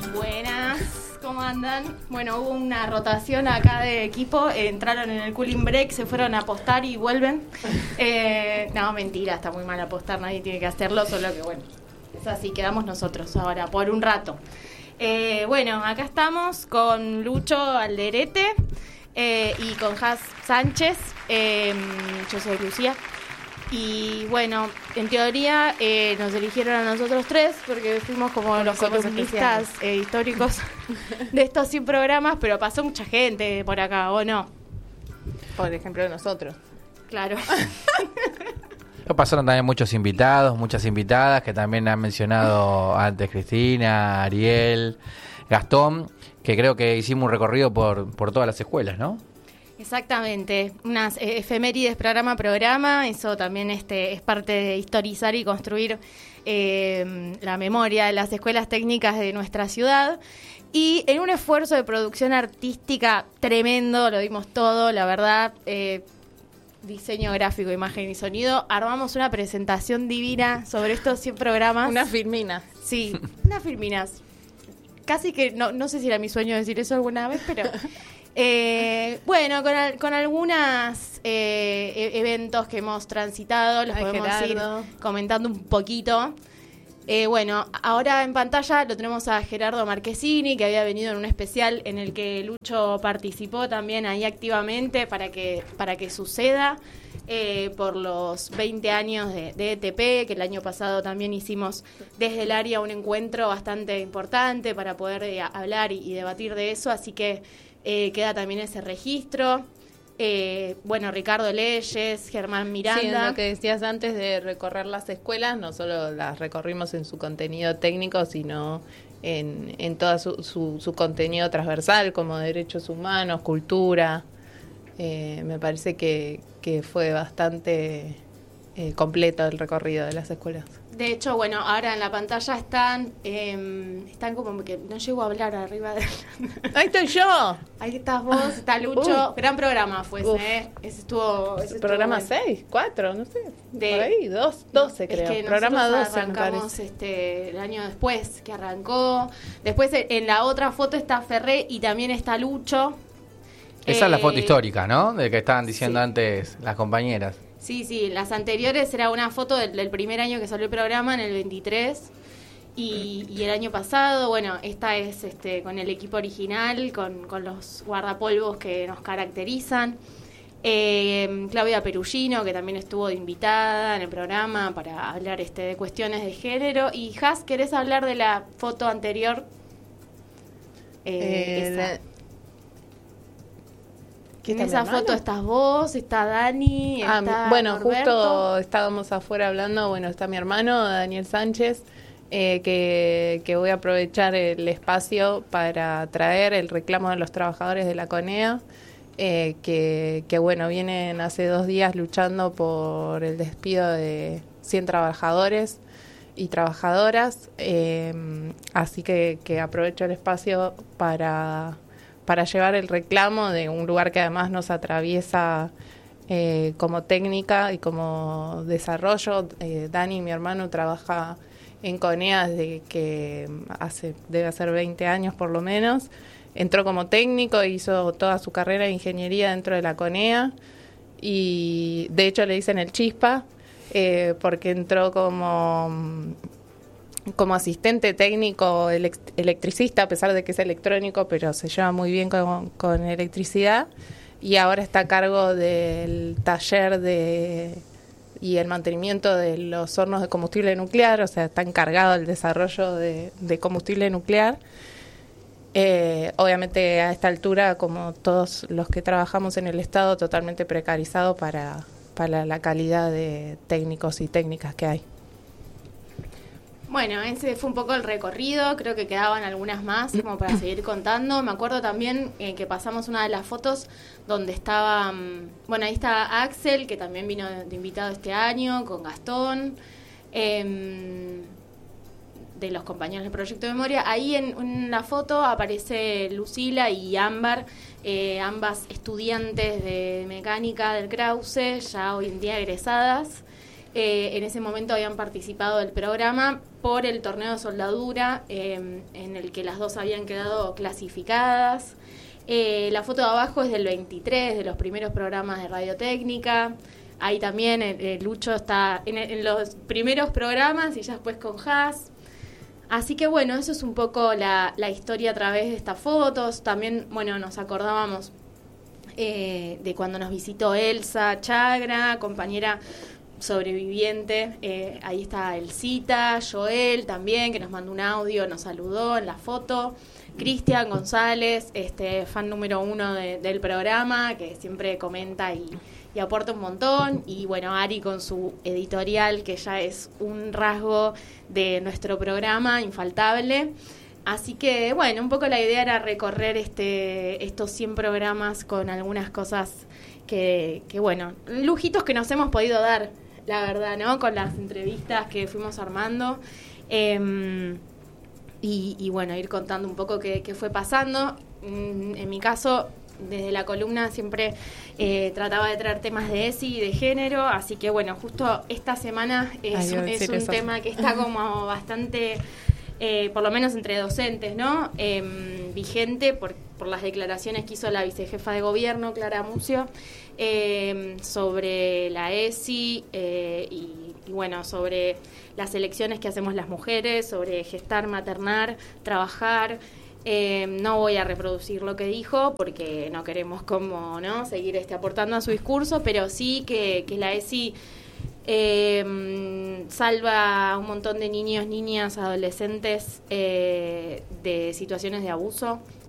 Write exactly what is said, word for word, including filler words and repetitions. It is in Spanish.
Buenas, ¿cómo andan? Bueno, hubo una rotación acá de equipo, eh, entraron en el cooling break, se fueron a apostar y vuelven. Eh, no, mentira, está muy mal apostar, nadie tiene que hacerlo, solo que bueno, es así, quedamos nosotros ahora por un rato. Eh, bueno, acá estamos con Lucho Alderete eh, y con Has Sánchez, eh, yo soy Lucía. Y bueno, en teoría eh, nos eligieron a nosotros tres porque fuimos como Porque los columnistas eh, históricos de estos cien programas, pero pasó mucha gente por acá, ¿o no? Por ejemplo, nosotros. Claro. Pasaron también muchos invitados, muchas invitadas que también han mencionado antes Cristina, Ariel, Gastón, que creo que hicimos un recorrido por, por todas las escuelas, ¿no? Exactamente, unas eh, efemérides programa a programa, eso también este es parte de historizar y construir eh, la memoria de las escuelas técnicas de nuestra ciudad. Y en un esfuerzo de producción artística tremendo, lo dimos todo, la verdad, eh, diseño gráfico, imagen y sonido, armamos una presentación divina sobre estos cien programas. Unas filminas. Sí, unas filminas. Casi que, no, no sé si era mi sueño decir eso alguna vez, pero... Eh, bueno, con, al, con algunos eh, eventos que hemos transitado, los Ay, podemos Gerardo. ir comentando un poquito. Eh, bueno, ahora en pantalla lo tenemos a Gerardo Marchesini, que había venido en un especial en el que Lucho participó también ahí activamente para que, para que suceda eh, por los veinte años de, de E T P, que el año pasado también hicimos desde el área un encuentro bastante importante para poder eh, hablar y, y debatir de eso, así que Eh, queda también ese registro. Eh, bueno, Ricardo Leyes, Germán Miranda. Sí, lo que decías antes de recorrer las escuelas, no solo las recorrimos en su contenido técnico, sino en, en todo su, su, su contenido transversal, como derechos humanos, cultura. Eh, me parece que, que fue bastante eh, completo el recorrido de las escuelas. De hecho, bueno, ahora en la pantalla están, eh, están como que no llego a hablar arriba de... ¡Ahí estoy yo! Ahí estás vos, está Lucho. Uf. Gran programa fue ese, ¿eh? Ese estuvo... Ese programa estuvo seis, cuatro, no sé, de, por ahí, dos, doce no, creo. Es que programa doce me arrancamos parece. Este, el año después que arrancó. Después en la otra foto está Ferré y también está Lucho. Esa eh, es la foto histórica, ¿no? De que estaban diciendo sí. antes las compañeras. Sí, sí, las anteriores era una foto del, del primer año que salió el programa, en el veintitrés, y, y el año pasado, bueno, esta es este con el equipo original, con, con los guardapolvos que nos caracterizan. Eh, Claudia Perugino, que también estuvo de invitada en el programa para hablar este de cuestiones de género. Y Has, ¿querés hablar de la foto anterior? Eh, Eh, esa. la- En esa foto estás vos, está Dani, Ah, está bueno, Norberto. justo estábamos afuera hablando, bueno, está mi hermano, Daniel Sánchez, eh, que, que voy a aprovechar el espacio para traer el reclamo de los trabajadores de la CONEA, eh, que, que, bueno, vienen hace dos días luchando por el despido de cien trabajadores y trabajadoras, eh, así que, que aprovecho el espacio para... para llevar el reclamo de un lugar que además nos atraviesa eh, como técnica y como desarrollo. Eh, Dani, mi hermano, trabaja en CONEA desde que hace, debe hacer veinte años por lo menos. Entró como técnico, hizo toda su carrera de ingeniería dentro de la CONEA y de hecho le dicen el Chispa eh, porque entró como... como asistente técnico elect- electricista, a pesar de que es electrónico, pero se lleva muy bien con, con electricidad, y ahora está a cargo del taller de y el mantenimiento de los hornos de combustible nuclear, o sea, está encargado del desarrollo de, de combustible nuclear. Eh, obviamente a esta altura, como todos los que trabajamos en el Estado, totalmente precarizado para, para la calidad de técnicos y técnicas que hay. Bueno, ese fue un poco el recorrido, creo que quedaban algunas más como para seguir contando. Me acuerdo también eh, que pasamos una de las fotos donde estaba, um, bueno, ahí está Axel, que también vino de, de invitado este año, con Gastón, eh, de los compañeros del Proyecto de Memoria. Ahí en, en la foto aparece Lucila y Ámbar, eh, ambas estudiantes de mecánica del Krause, ya hoy en día egresadas. Eh, en ese momento habían participado del programa por el torneo de soldadura, eh, en el que las dos habían quedado clasificadas. Eh, la foto de abajo es del veintitrés, de los primeros programas de radiotécnica. Ahí también el, el Lucho está en, en los primeros programas y ya después con Haas. Así que bueno, eso es un poco la, la historia a través de estas fotos. También, bueno, nos acordábamos eh, de cuando nos visitó Elsa Chagra, compañera sobreviviente. Eh, ahí está Elsita, Joel también, que nos mandó un audio, nos saludó en la foto. Cristian González, este fan número uno de, del programa, que siempre comenta y, y aporta un montón. Y bueno, Ari con su editorial, que ya es un rasgo de nuestro programa, infaltable. Así que bueno, un poco la idea era recorrer este estos cien programas con algunas cosas que, que bueno, lujitos que nos hemos podido dar, la verdad, ¿no? Con las entrevistas que fuimos armando. Eh, Y, y bueno, ir contando un poco qué, qué fue pasando. En mi caso, desde la columna siempre eh, trataba de traer temas de E S I y de género, así que bueno, justo esta semana es, Ay, es un eso. tema que está como bastante, eh, por lo menos entre docentes, ¿no? Eh, vigente por, por las declaraciones que hizo la vicejefa de gobierno, Clara Mucio, eh, sobre la E S I eh, y, y bueno, sobre las elecciones que hacemos las mujeres, sobre gestar, maternar, trabajar. Eh, no voy a reproducir lo que dijo porque no queremos como no seguir este aportando a su discurso, pero sí que, que la E S I eh, salva a un montón de niños, niñas, adolescentes eh, de situaciones de abuso